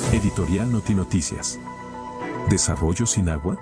Editorial Notinoticias. ¿Desarrollo sin agua?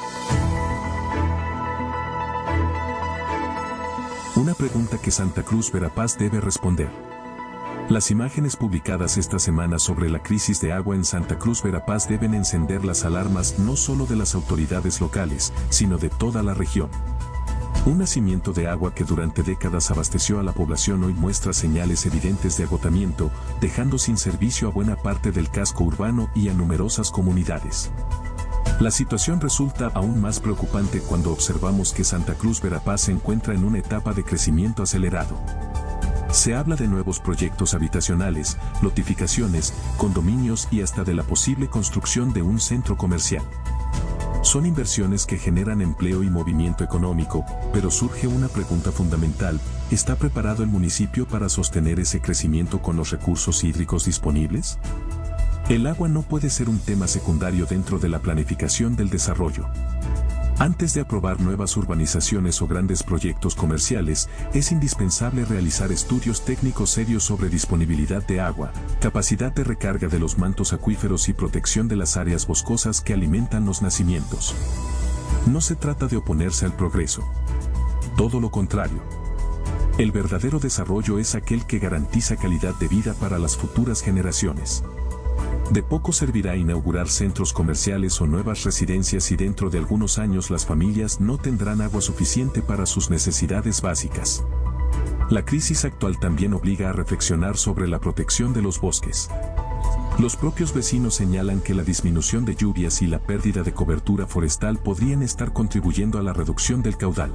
Una pregunta que Santa Cruz Verapaz debe responder. Las imágenes publicadas esta semana sobre la crisis de agua en Santa Cruz Verapaz deben encender las alarmas no solo de las autoridades locales, sino de toda la región. Un nacimiento de agua que durante décadas abasteció a la población hoy muestra señales evidentes de agotamiento, dejando sin servicio a buena parte del casco urbano y a numerosas comunidades. La situación resulta aún más preocupante cuando observamos que Santa Cruz Verapaz se encuentra en una etapa de crecimiento acelerado. Se habla de nuevos proyectos habitacionales, lotificaciones, condominios y hasta de la posible construcción de un centro comercial. Son inversiones que generan empleo y movimiento económico, pero surge una pregunta fundamental: ¿está preparado el municipio para sostener ese crecimiento con los recursos hídricos disponibles? El agua no puede ser un tema secundario dentro de la planificación del desarrollo. Antes de aprobar nuevas urbanizaciones o grandes proyectos comerciales, es indispensable realizar estudios técnicos serios sobre disponibilidad de agua, capacidad de recarga de los mantos acuíferos y protección de las áreas boscosas que alimentan los nacimientos. No se trata de oponerse al progreso. Todo lo contrario. El verdadero desarrollo es aquel que garantiza calidad de vida para las futuras generaciones. De poco servirá inaugurar centros comerciales o nuevas residencias si dentro de algunos años las familias no tendrán agua suficiente para sus necesidades básicas. La crisis actual también obliga a reflexionar sobre la protección de los bosques. Los propios vecinos señalan que la disminución de lluvias y la pérdida de cobertura forestal podrían estar contribuyendo a la reducción del caudal.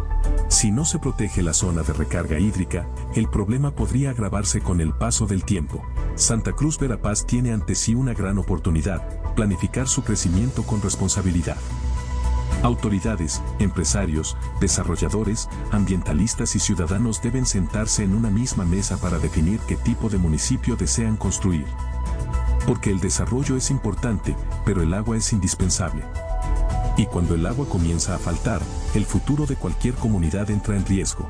Si no se protege la zona de recarga hídrica, el problema podría agravarse con el paso del tiempo. Santa Cruz Verapaz tiene ante sí una gran oportunidad: planificar su crecimiento con responsabilidad. Autoridades, empresarios, desarrolladores, ambientalistas y ciudadanos deben sentarse en una misma mesa para definir qué tipo de municipio desean construir. Porque el desarrollo es importante, pero el agua es indispensable. Y cuando el agua comienza a faltar, el futuro de cualquier comunidad entra en riesgo.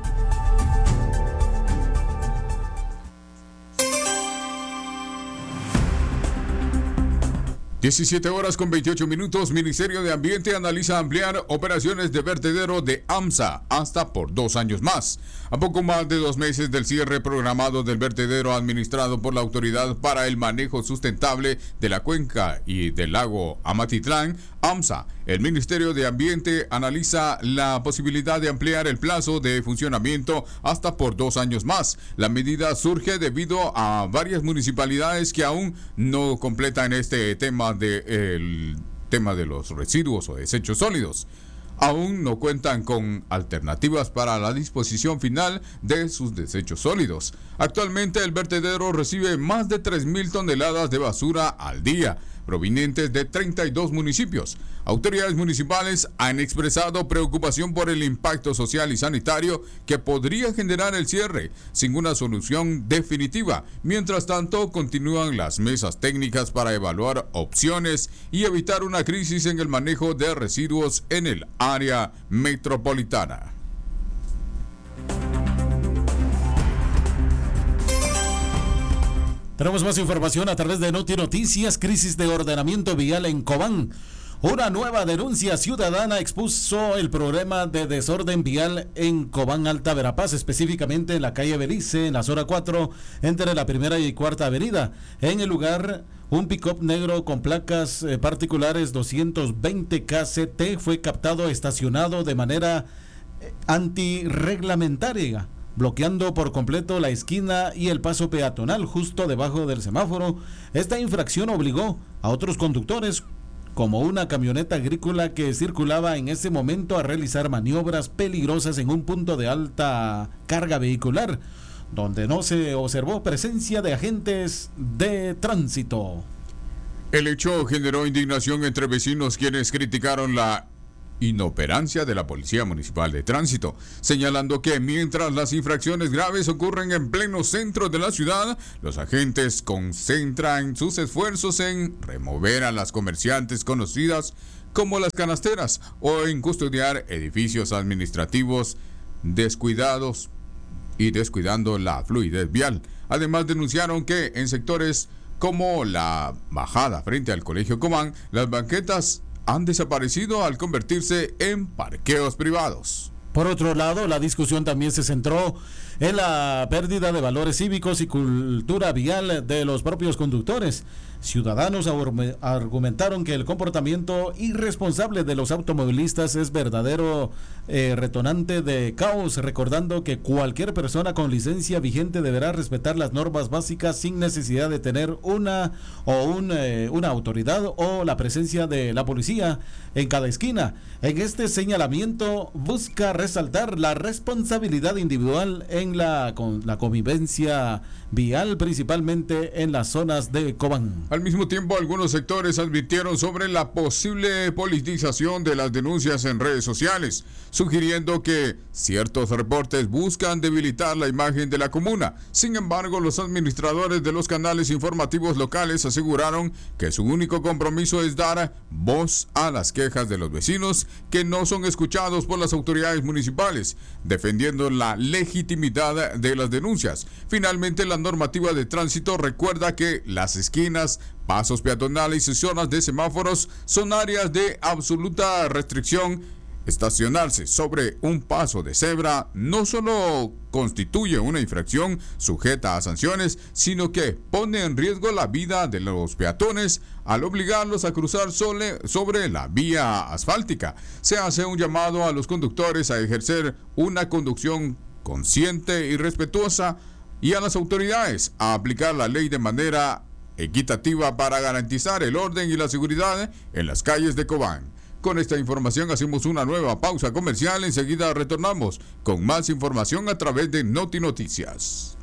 (17:28). Ministerio de Ambiente analiza ampliar operaciones de vertedero de AMSA hasta por 2 años más. A poco más de 2 meses del cierre programado del vertedero administrado por la Autoridad para el Manejo Sustentable de la Cuenca y del Lago Amatitlán, AMSA, el Ministerio de Ambiente analiza la posibilidad de ampliar el plazo de funcionamiento hasta por 2 años más. La medida surge debido a varias municipalidades que aún no completan este tema de los residuos o desechos sólidos. Aún no cuentan con alternativas para la disposición final de sus desechos sólidos. Actualmente el vertedero recibe más de 3,000 toneladas de basura al día, provenientes de 32 municipios. Autoridades municipales han expresado preocupación por el impacto social y sanitario que podría generar el cierre, sin una solución definitiva. Mientras tanto, continúan las mesas técnicas para evaluar opciones y evitar una crisis en el manejo de residuos en el área metropolitana. Tenemos más información a través de Notinoticias. Crisis de ordenamiento vial en Cobán. Una nueva denuncia ciudadana expuso el problema de desorden vial en Cobán Alta Verapaz, específicamente en la calle Belice, en la zona 4, entre la primera y cuarta avenida. En el lugar, un pick-up negro con placas particulares 220 KCT fue captado estacionado de manera antirreglamentaria, bloqueando por completo la esquina y el paso peatonal justo debajo del semáforo. Esta infracción obligó a otros conductores, como una camioneta agrícola que circulaba en ese momento, a realizar maniobras peligrosas en un punto de alta carga vehicular, donde no se observó presencia de agentes de tránsito. El hecho generó indignación entre vecinos, quienes criticaron la inoperancia de la Policía Municipal de Tránsito, señalando que mientras las infracciones graves ocurren en pleno centro de la ciudad, los agentes concentran sus esfuerzos en remover a las comerciantes conocidas como las canasteras o en custodiar edificios administrativos descuidados y descuidando la fluidez vial. Además, denunciaron que en sectores como la bajada frente al Colegio Cobán, las banquetas han desaparecido al convertirse en parqueos privados. Por otro lado, la discusión también se centró en la pérdida de valores cívicos y cultura vial de los propios conductores. Ciudadanos argumentaron que el comportamiento irresponsable de los automovilistas es verdadero retonante de caos, recordando que cualquier persona con licencia vigente deberá respetar las normas básicas sin necesidad de tener una autoridad o la presencia de la policía en cada esquina. En este señalamiento busca resaltar la responsabilidad individual en la convivencia vial, principalmente en las zonas de Cobán. Al mismo tiempo, algunos sectores advirtieron sobre la posible politización de las denuncias en redes sociales, sugiriendo que ciertos reportes buscan debilitar la imagen de la comuna. Sin embargo, los administradores de los canales informativos locales aseguraron que su único compromiso es dar voz a las quejas de los vecinos que no son escuchados por las autoridades municipales, defendiendo la legitimidad de las denuncias. Finalmente, la normativa de tránsito recuerda que las esquinas, pasos peatonales y zonas de semáforos son áreas de absoluta restricción. Estacionarse sobre un paso de cebra no solo constituye una infracción sujeta a sanciones, sino que pone en riesgo la vida de los peatones al obligarlos a cruzar sobre la vía asfáltica. Se hace un llamado a los conductores a ejercer una conducción consciente y respetuosa y a las autoridades a aplicar la ley de manera equitativa para garantizar el orden y la seguridad en las calles de Cobán. Con esta información hacemos una nueva pausa comercial. Enseguida retornamos con más información a través de Noti Noticias.